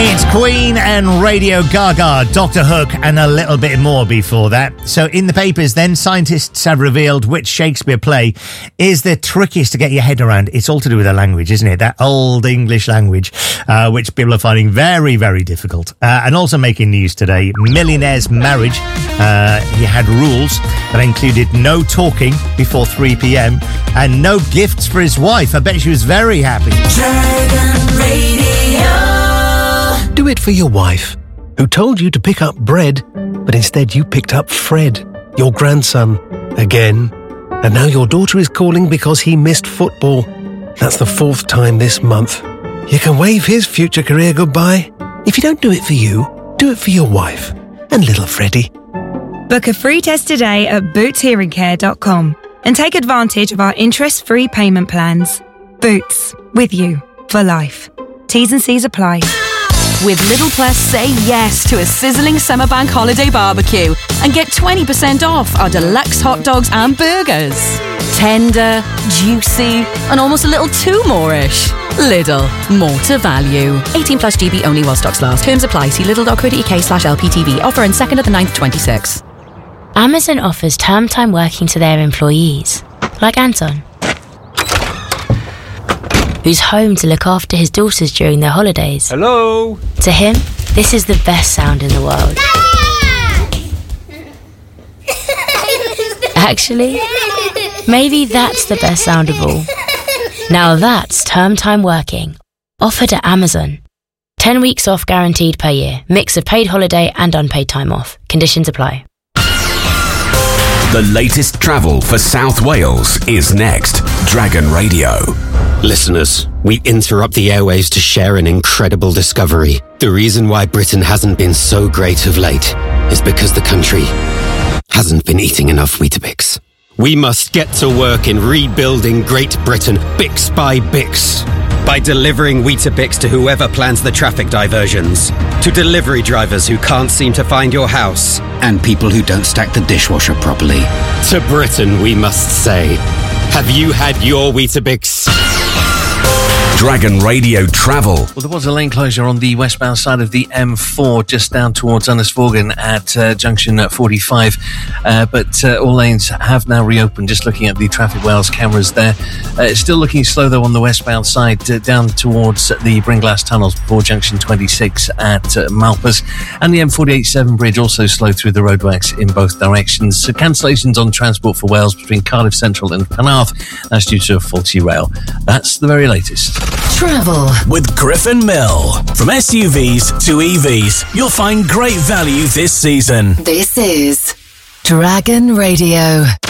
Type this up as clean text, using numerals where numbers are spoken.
It's Queen and Radio Gaga, Dr. Hook, and a little bit more before that. So in the papers, then, scientists have revealed which Shakespeare play is the trickiest to get your head around. It's all to do with the language, isn't it? That old English language, which people are finding very, very difficult. And also making news today, Millionaire's Marriage. He had rules that included no talking before 3 p.m. and no gifts for his wife. I bet she was very happy. Dragon Radio. Do it for your wife, who told you to pick up bread, but instead you picked up Fred, your grandson, again. And now your daughter is calling because he missed football. That's the 4th time this month. You can wave his future career goodbye. If you don't do it for you, do it for your wife and little Freddie. Book a free test today at bootshearingcare.com and take advantage of our interest-free payment plans. Boots, with you for life. T's and C's apply. With Lidl Plus, say yes to a sizzling summer bank holiday barbecue and get 20% off our deluxe hot dogs and burgers. Tender, juicy, and almost a little too more-ish. Lidl, more to value. 18 plus GB only while stocks last. Terms apply. See lidl.co.uk/LPTV. Offer on 2nd of the 9th, 26. Amazon offers term time working to their employees, like Anton, who's home to look after his daughters during their holidays. Hello? To him, this is the best sound in the world. Actually, maybe that's the best sound of all. Now that's term time working. Offered at Amazon. 10 weeks off guaranteed per year. Mix of paid holiday and unpaid time off. Conditions apply. The latest travel for South Wales is next. Dragon Radio. Listeners, we interrupt the airwaves to share an incredible discovery. The reason why Britain hasn't been so great of late is because the country hasn't been eating enough Weetabix. We must get to work in rebuilding Great Britain, Bix by Bix. By delivering Weetabix to whoever plans the traffic diversions, to delivery drivers who can't seem to find your house, and people who don't stack the dishwasher properly. To Britain, we must say, have you had your Weetabix? Dragon Radio Travel. Well, there was a lane closure on the westbound side of the M4 just down towards Ynysforgan at junction 45, but all lanes have now reopened. Just looking at the Traffic Wales cameras there. It's still looking slow though on the westbound side down towards the Bringlass tunnels before junction 26 at Malpas, and the M48-7 bridge also slow through the roadworks in both directions. So cancellations on Transport for Wales between Cardiff Central and Penarth. That's due to a faulty rail. That's the very latest. Travel with Griffin Mill. From SUVs to EVs, you'll find great value this season. This is Dragon Radio.